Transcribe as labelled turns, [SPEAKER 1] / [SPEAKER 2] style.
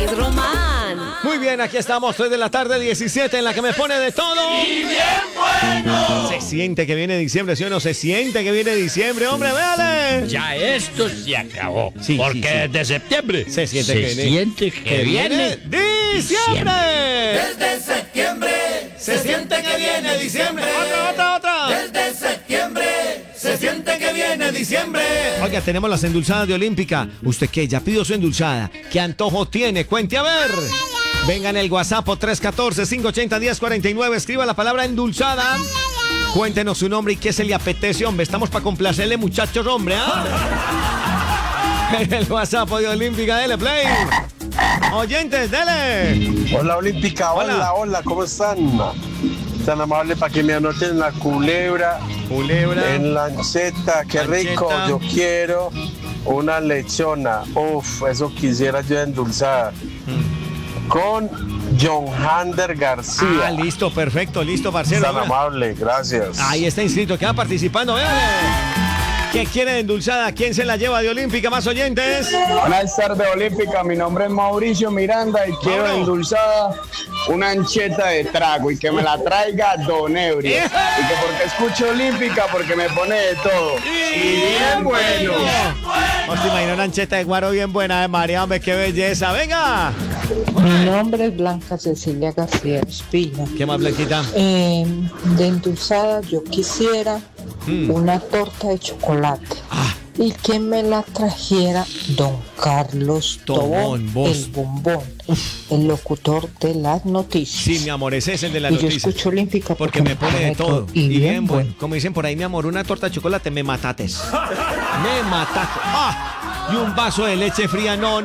[SPEAKER 1] es Román.
[SPEAKER 2] Muy bien, aquí estamos, 3 de la tarde, 17, en la que me pone de todo.
[SPEAKER 3] ¡Y bien bueno!
[SPEAKER 2] Se siente que viene diciembre, ¿sí o no? Se siente que viene diciembre, hombre, véale.
[SPEAKER 4] Ya esto se acabó.
[SPEAKER 2] Sí,
[SPEAKER 4] porque
[SPEAKER 2] sí, sí.
[SPEAKER 4] desde septiembre
[SPEAKER 2] Se siente que viene.
[SPEAKER 4] siente que viene
[SPEAKER 2] diciembre.
[SPEAKER 3] Desde septiembre se siente que viene diciembre.
[SPEAKER 2] Otra.
[SPEAKER 3] Desde septiembre se siente que viene diciembre.
[SPEAKER 2] Oiga, tenemos las endulzadas de Olímpica. ¿Usted qué? ¿Ya pidió su endulzada? ¿Qué antojo tiene? Cuente a ver. Venga en el WhatsApp 314-580-1049. Escriba la palabra endulzada. Cuéntenos su nombre y qué se le apetece, hombre. Estamos para complacerle, muchachos, hombre, ¿ah? En el WhatsApp de Olímpica, dele play. Oyentes, dele.
[SPEAKER 5] Hola Olímpica, hola, ¿cómo están? Tan amable para que me anoten la culebra, en la anceta, qué rico, yo quiero una lechona, eso quisiera yo endulzar, con John Hander García.
[SPEAKER 2] Ah, listo, perfecto, listo, parcero.
[SPEAKER 5] Tan amable, gracias.
[SPEAKER 2] Ahí está inscrito, queda participando, véale. ¿Qué quiere de endulzada? ¿Quién se la lleva de Olímpica? ¿Más oyentes?
[SPEAKER 6] Buenas tardes, Olímpica. Mi nombre es Mauricio Miranda y quiero de endulzada una ancheta de trago y que me la traiga Don Ebrio. Y que porque escucho Olímpica, porque me pone de todo. Y bien bueno.
[SPEAKER 2] ¿No se imagina una ancheta de guaro bien buena de María? Hombre, qué belleza. ¡Venga!
[SPEAKER 7] Mi nombre es Blanca Cecilia García Espina.
[SPEAKER 2] ¿Qué más, Blanquita?
[SPEAKER 7] De endulzada yo quisiera una torta de chocolate. Y que me la trajera don Carlos Tobón, el bombón, el locutor de las noticias.
[SPEAKER 2] Sí, mi amor, ese es el de las
[SPEAKER 7] y
[SPEAKER 2] noticias.
[SPEAKER 7] yo escucho Olímpica
[SPEAKER 2] porque me pone de todo.
[SPEAKER 7] Y bien bueno.
[SPEAKER 2] Como dicen por ahí, mi amor, una torta de chocolate, me matates. Me matates. Y un vaso de leche fría, no.